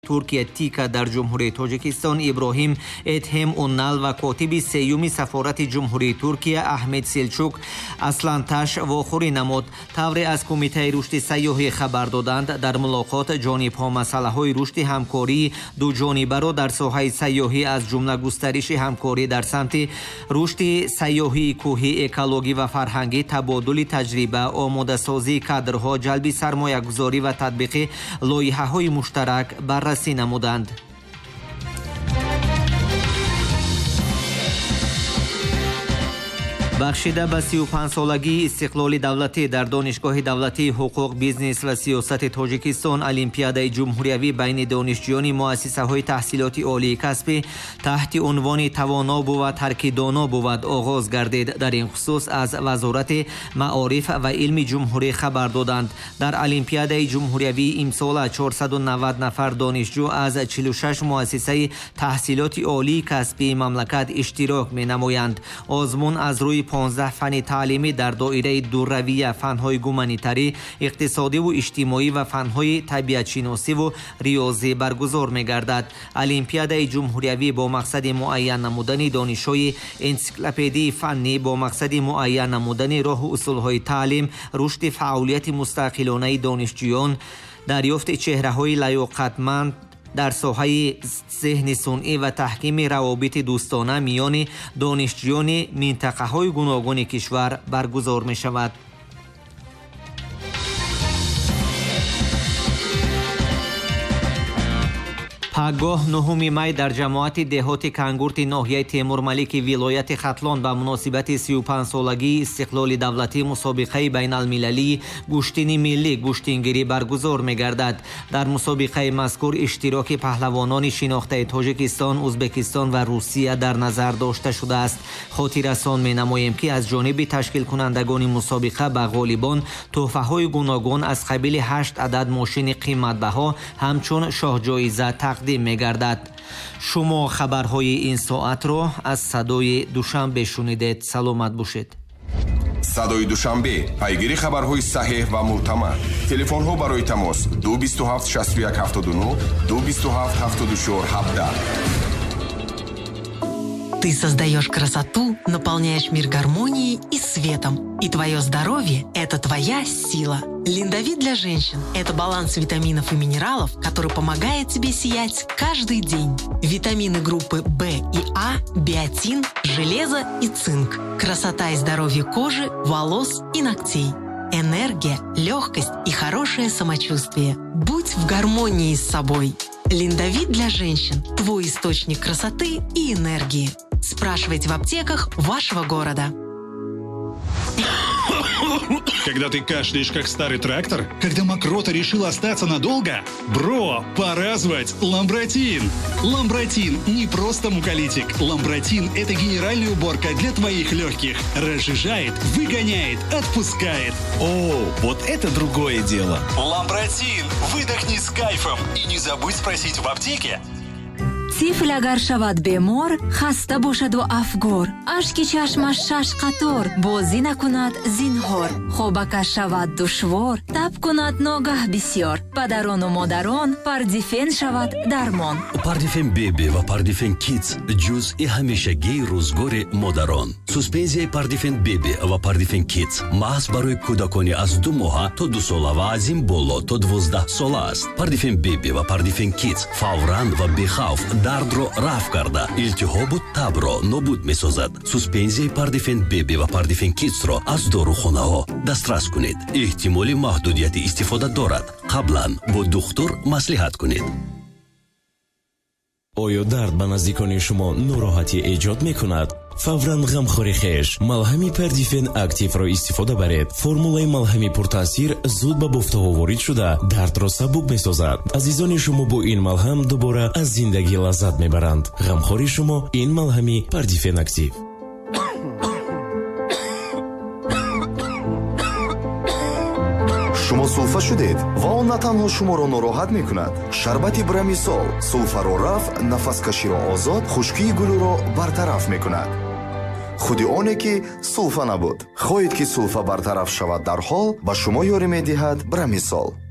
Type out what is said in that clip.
Туркия Тика дар ҷумҳурии Тоҷикистон Иброҳим Этҳем Уннал ва котиби сеюми сафорати ҷумҳурии Туркия Аҳмед Селчук Асланташ вохӯрӣ намуд. Тавре аз Кумитаи рушди сайёҳӣ хабар доданд. Дар мулоқот ҷонибҳо масъалаҳои рушди ҳамкории дуҷонибаро дар соҳаи сайёҳӣ аз ҷумла густариши ҳамкорӣ дар самти рушди сайёҳии кӯҳӣ, экологӣ ва фарҳангӣ, табодули таҷриба, омодасозии кадрҳо, ҷалби сармоягузорӣ ва татбиқи лоиҳаҳои муштарак баррасӣ намуданд. бахшида ба 35-солагии истиқлоли давлатӣ дар Донишгоҳи давлатии ҳуқуқ, бизнес ва сиёсати Тоҷикистон Олимпиадаи ҷумҳуриявӣ байни донишҷӯёни муассисаҳои таҳсилоти олии касбӣ таҳти унвони тавоно бувад ҳарки доно бувад оғоз гардид. Дар ин хусус аз Вазорати маориф ва илми ҷумҳурӣ хабар доданд. Дар Олимпиадаи ҷумҳуриявӣ имсола 490 нафар донишҷӯ аз 46 муассисаи таҳсилоти олии касбии мамлакат иштирок менамоянд. Озмун аз рӯи 15 фани таълимӣ дар доираи дуравия, фанҳои гуманитарӣ, иқтисодиву иҷтимоӣ ва фанҳои табиатшиносиву риёзӣ баргузор мегардад. Олимпиадаи ҷумҳуриявӣ бо мақсади муайян намудани донишҳои энциклопедии фаннӣ, бо мақсади муайян намудани роҳу усулҳои таълим, рушди фаъолияти мустақилонаи донишҷӯён, дарёфти чеҳраҳои лаёқатманд дар соҳаи зеҳни сунъӣ ва таҳкими равобити дӯстона миёни донишҷӯёни минтақаҳои гуногуни кишвар баргузор мешавад. пагоҳ 9 май дар ҷамоати деҳоти Кангурти ноҳияи Темурмалики вилояти Хатлон ба муносибати 35-солагии истиқлоли давлатӣ мусобиқаи байналмилалии гӯштини миллӣ гӯштингирӣ баргузор мегардад. Дар мусобиқаи мазкур иштироки паҳлавонони шинохтаи Тоҷикистон, Узбекистон ва Русия дар назар дошта шудааст. Хотиррасон менамоем, ки аз ҷониби ташкилкунандагони мусобиқа ба ғолибон тӯҳфаҳои гуногун аз қабили 8 адад мошини қиматбаҳо ҳамчун шоҳҷоиза тақдим мегардад. шумо хабарҳои ин соатро аз садои душанбе шунидед. саломат бошед. садои душанбе, пайгири хабарҳои саҳеҳ ва мӯътамад. Телефонҳо барои тамос 227 61 79 227 74 17. Ты создаешь красоту, наполняешь мир гармонией и светом. И твое здоровье – это твоя сила. Линдавит для женщин – это баланс витаминов и минералов, который помогает тебе сиять каждый день. Витамины группы В и А, биотин, железо и цинк. Красота и здоровье кожи, волос и ногтей. Энергия, легкость и хорошее самочувствие. Будь в гармонии с собой. Линдавит для женщин – твой источник красоты и энергии. Спрашивайте в аптеках вашего города. Когда ты кашляешь, как старый трактор? Когда мокрота решила остаться надолго? Бро, пора звать Ламбротин! Ламбротин не просто муколитик. Ламбротин – это генеральная уборка для твоих легких. Разжижает, выгоняет, отпускает. О, вот это другое дело. Ламбротин! Выдохни с кайфом. И не забудь спросить в аптеке. тифл агар шавад бемор, хаста бошаду афгор, ашки чашмаш шаш қатор, бозӣ накунад зинҳор, хобакаш шавад душвор, таб кунад ногаҳ бисёр, падарону модарон Пардифен шавад дармон. Пардифен беби ва Пардифен кидс ҷузъи ҳамешагии рӯзгори модарон. Суспензияи Пардифен беби ва Пардифен кидс маҳз барои кӯдакони аз 2 моҳа то 2 сола ва аз ин боло то 12 сола аст. Пардифен беби ва Пардифен кидс фавран ва бехавф дардро рафъ карда, илтиҳобу табро нобуд месозад. Суспензияи Пардифен беби ва Пардифен кидсро аз дорухонаҳо дастрас кунед. эҳтимоли маҳдудияти истифода дорад. қаблан бо духтур маслиҳат кунед. оё дард ба наздикони шумо нороҳатӣ эҷод мекунад? фавран ғамхори хеш малҳами Пардифен активро истифода баред. формулаи малҳами пуртаъсир зуд ба бофтаҳо ворид шуда дардро сабук месозад. азизони шумо бо ин малҳам дубора аз зиндагӣ лаззат мебаранд. ғамхори шумо ин малҳами Пардифен актив. шумо сулфа шудед ва он на танҳо шуморо нороҳат мекунад. шарбати Брамисол сулфаро рафъ, нафаскаширо озод, хушкии гулӯро бартараф мекунад. худи оне ки сулфа набуд. хоҳед ки сулфа бартараф шавад дарҳол ба шумо ёрӣ медиҳад Брамисол.